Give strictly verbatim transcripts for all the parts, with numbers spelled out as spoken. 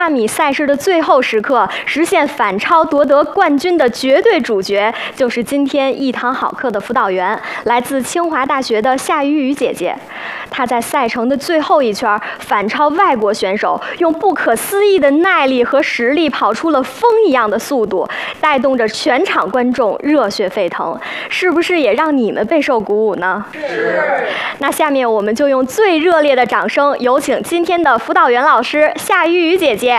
大米赛事的最后时刻，实现反超夺得冠军的绝对主角，就是今天一堂好课的辅导员，来自清华大学的夏雨雨姐姐。她在赛程的最后一圈反超外国选手，用不可思议的耐力和实力跑出了风一样的速度，带动着全场观众热血沸腾。是不是也让你们备受鼓舞呢？ 是。 那下面我们就用最热烈的掌声，有请今天的辅导员老师夏雨雨姐姐。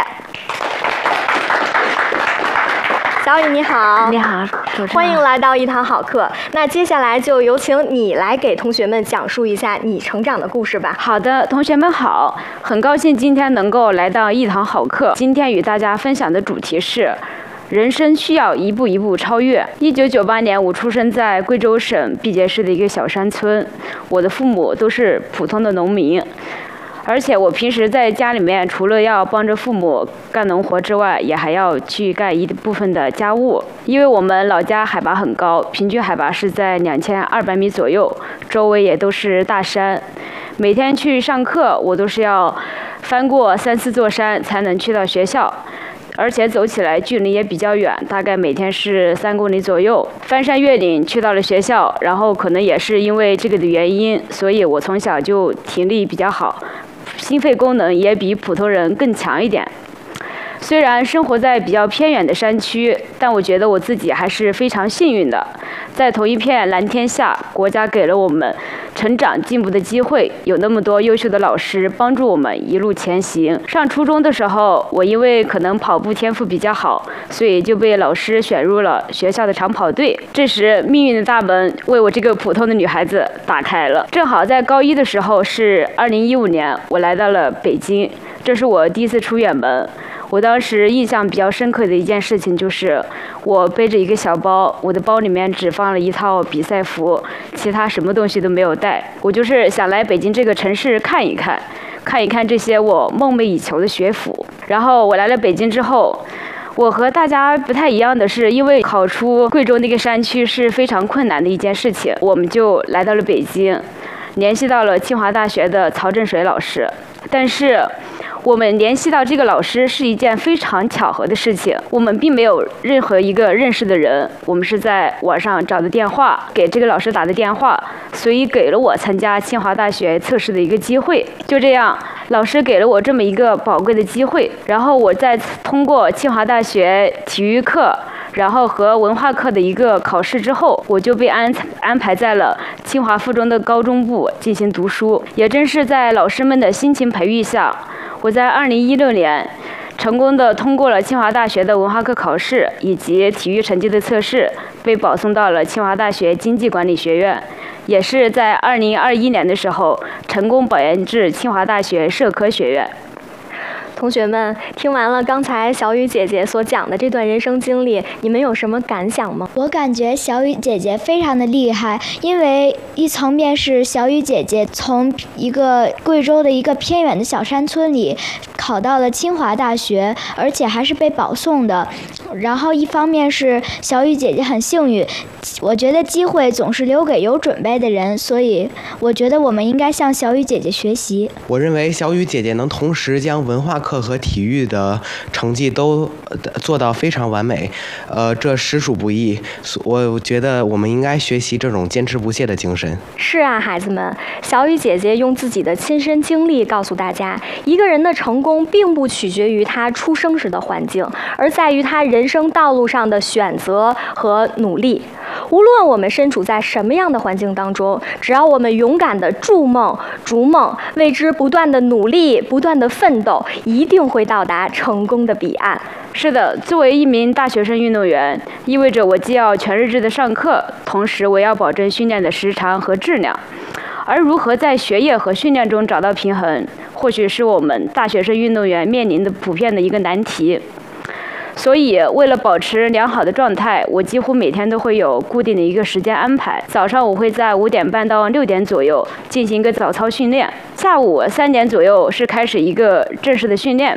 小雨你好。 你好，主持人。 欢迎来到一堂好课。那接下来就有请你来给同学们讲述一下你成长的故事吧。 好的，同学们好，很高兴今天能够来到一堂好课。今天与大家分享的主题是人生需要一步一步超越。一九九八年，我出生在贵州省毕节市的一个小山村，我的父母都是普通的农民。而且我平时在家里面，除了要帮着父母干农活之外，也还要去干一部分的家务。因为我们老家海拔很高，平均海拔是在两千二百米左右，周围也都是大山。每天去上课，我都是要翻过三四座山才能去到学校，而且走起来距离也比较远，大概每天是三公里左右。翻山越岭去到了学校，然后可能也是因为这个的原因，所以我从小就体力比较好，心肺功能也比普通人更强一点。虽然生活在比较偏远的山区，但我觉得我自己还是非常幸运的。在同一片蓝天下，国家给了我们成长进步的机会，有那么多优秀的老师帮助我们一路前行。上初中的时候，我因为可能跑步天赋比较好，所以就被老师选入了学校的长跑队。这时命运的大门为我这个普通的女孩子打开了。正好在高一的时候，是二零一五年，我来到了北京，这是我第一次出远门。我当时印象比较深刻的一件事情就是，我背着一个小包，我的包里面只放了一套比赛服，其他什么东西都没有带。我就是想来北京这个城市看一看，看一看这些我梦寐以求的学府。然后我来了北京之后，我和大家不太一样的是，因为考出贵州那个山区是非常困难的一件事情，我们就来到了北京，联系到了清华大学的曹振水老师。但是我们联系到这个老师是一件非常巧合的事情，我们并没有任何一个认识的人，我们是在网上找的电话，给这个老师打的电话，所以给了我参加清华大学测试的一个机会。就这样，老师给了我这么一个宝贵的机会，然后我再通过清华大学体育课然后和文化课的一个考试之后，我就被安安排在了清华附中的高中部进行读书。也正是在老师们的辛勤培育下，我在二零一六年成功的通过了清华大学的文化课考试以及体育成绩的测试，被保送到了清华大学经济管理学院。也是在二零二一年的时候，成功保研至清华大学社科学院。 同学们，听完了刚才小雨姐姐所讲的这段人生经历，你们有什么感想吗？ 我感觉小雨姐姐非常的厉害，因为一层面是小雨姐姐从一个贵州的一个偏远的小山村里考到了清华大学，而且还是被保送的。然后一方面是小雨姐姐很幸运，我觉得机会总是留给有准备的人，所以我觉得我们应该向小雨姐姐学习。 我认为小雨姐姐能同时将文化课和体育的成绩都做到非常完美，呃，这实属不易。我觉得我们应该学习这种坚持不懈的精神。 是啊，孩子们，小雨姐姐用自己的亲身经历告诉大家，一个人的成功并不取决于他出生时的环境，而在于他人生道路上的选择和努力。无论我们身处在什么样的环境当中，只要我们勇敢地筑梦、逐梦，为之不断的努力、不断的奋斗，一定会到达成功的彼岸。 是的，作为一名大学生运动员，意味着我既要全日制的上课，同时我要保证训练的时长和质量。而如何在学业和训练中找到平衡，或许是我们大学生运动员面临的普遍的一个难题。所以为了保持良好的状态，我几乎每天都会有固定的一个时间安排。早上我会在五点半到六点左右进行一个早操训练，下午三点左右是开始一个正式的训练，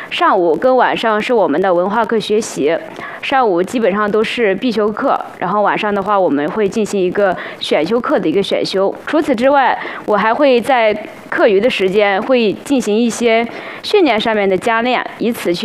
上午跟晚上是我们的文化课学习，上午基本上都是必修课，然后晚上的话我们会进行一个选修课的一个选修。除此之外，我还会在课余的时间会进行一些训练上面的加练，以此去